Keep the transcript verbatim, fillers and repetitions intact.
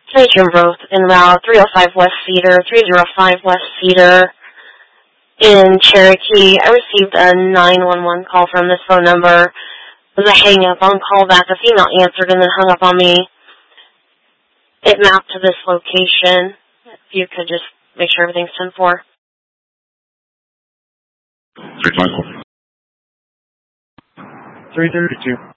Station both en route, three oh five West Cedar, three oh five West Cedar in Cherokee. I received a nine one one call from this phone number. It was a hang-up on callback. A female answered and then hung up on me. It mapped to this location. If you could just make sure everything's ten four. three thirty-two.